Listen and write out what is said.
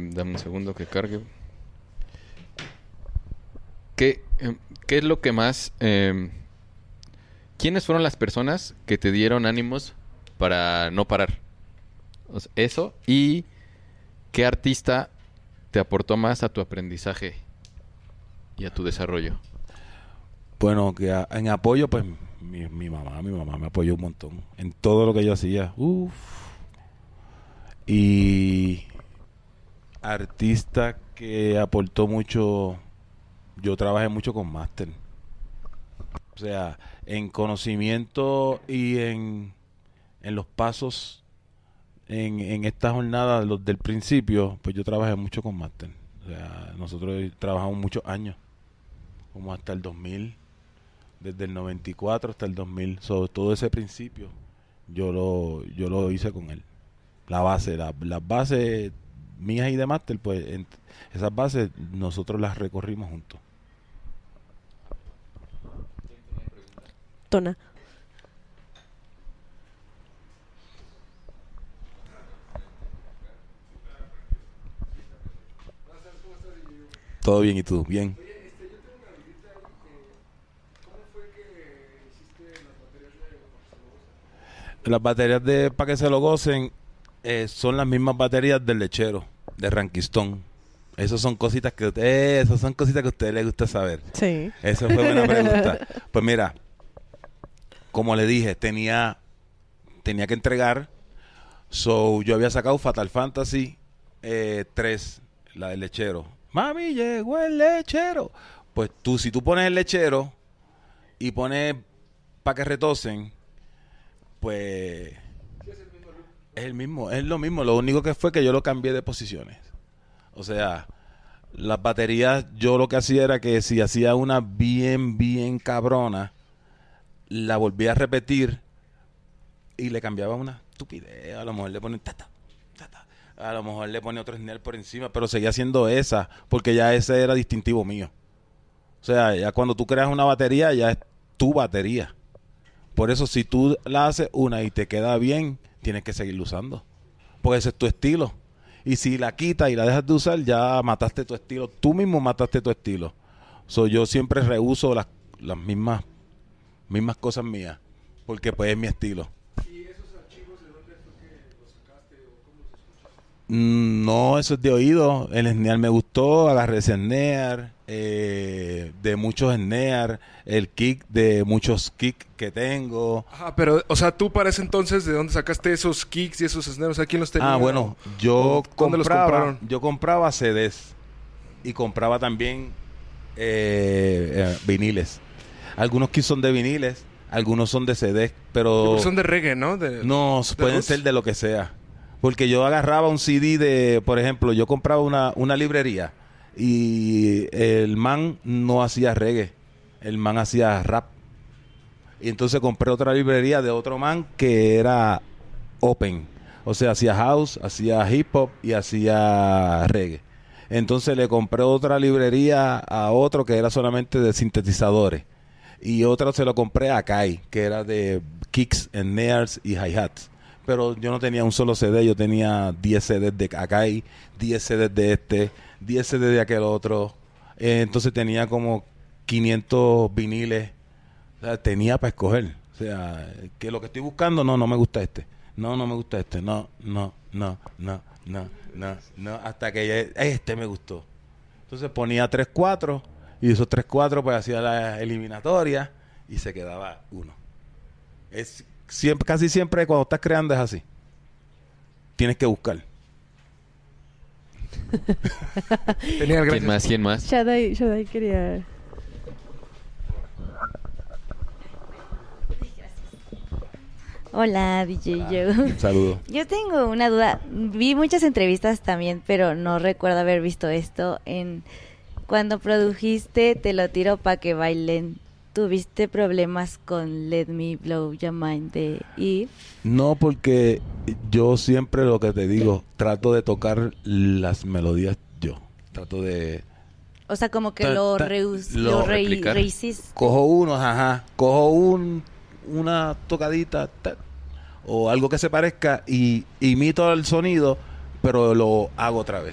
Dame un segundo que cargue. ¿Qué es lo que más... ¿quiénes fueron las personas que te dieron ánimos para no parar? O sea, eso. ¿Y qué artista te aportó más a tu aprendizaje y a tu desarrollo? Bueno, en apoyo, pues mi mamá me apoyó un montón en todo lo que yo hacía. Uf. Y artista que aportó mucho, yo trabajé mucho con máster. O sea, en conocimiento y en los pasos en esta jornada, los del principio, pues yo trabajé mucho con máster. O sea, nosotros trabajamos muchos años, como hasta el 2000, desde el 94 hasta el 2000. Sobre todo ese principio, yo lo hice con él. La base, las bases mías y de máster, pues esas bases nosotros las recorrimos juntos. Tona. Todo bien, ¿y tú? Bien. Las baterías de para que se lo gocen son las mismas baterías del lechero, de Rankistón. Esas son cositas que esas son cositas que a ustedes les gusta saber. Sí. Esa fue buena pregunta. Pues mira, como le dije, tenía que entregar. So, yo había sacado Fatal Fantasy 3, la del lechero. Mami, llegó el lechero. Pues si tú pones el lechero y pones para que retosen, pues es lo mismo. Lo único que fue que yo lo cambié de posiciones. O sea, las baterías, yo lo que hacía era que si hacía una bien cabrona, la volvía a repetir y le cambiaba una estupidez. A lo mejor le ponía tata. A lo mejor le ponía otro snare por encima, pero seguía haciendo esa, porque ya ese era distintivo mío. O sea, ya cuando tú creas una batería, ya es tu batería. Por eso, si tú la haces una y te queda bien, tienes que seguirla usando. Porque ese es tu estilo. Y si la quitas y la dejas de usar, ya mataste tu estilo. Tú mismo mataste tu estilo. So, yo siempre reuso las mismas cosas mías, porque pues es mi estilo. ¿Y esos archivos de dónde fue que los sacaste o cómo los escuchaste? No, eso es de oído. El snare me gustó, agarré ese snare, de muchos snare, el kick de muchos kicks que tengo. Ajá, pero, o sea, tú para ese entonces, ¿de dónde sacaste esos kicks y esos snares? ¿A quién los tenías? Bueno, ¿Dónde los compraron? yo compraba CDs y compraba también viniles. Algunos kits son de viniles, algunos son de CDs, pero Son de reggae, ¿no? no, pueden roots. ser de lo que sea. Porque yo agarraba un CD de, por ejemplo, yo compraba una librería y el man no hacía reggae, el man hacía rap. Y entonces compré otra librería de otro man que era open. O sea, hacía house, hacía hip hop y hacía reggae. Entonces le compré otra librería a otro que era solamente de sintetizadores. Y otra se lo compré a Kai, que era de kicks, snares y hi-hats. Pero yo no tenía un solo CD, yo tenía 10 CDs de Akai, 10 CDs de este, 10 CDs de aquel otro. Entonces tenía como 500 viniles. O sea, tenía para escoger. O sea, que lo que estoy buscando, no me gusta este. No me gusta este. No. Hasta que este me gustó. Entonces ponía 3, 4 y esos 3, 4 pues hacía la eliminatoria y se quedaba uno. Casi siempre cuando estás creando es así. Tienes que buscar. Genial, ¿Quién gracias. ¿Quién más? Shadai quería... Hola, DJ Joe. Un saludo. Yo tengo una duda. Vi muchas entrevistas también, pero no recuerdo haber visto esto. Cuando produjiste Te lo tiro pa' que bailen, ¿tuviste problemas con Let Me Blow Your Mind de Eve? No, porque yo siempre lo que te digo, trato de tocar las melodías yo. Trato de... O sea, como que lo replicar. rehiciste. Cojo una tocadita o algo que se parezca y imito el sonido, pero lo hago otra vez.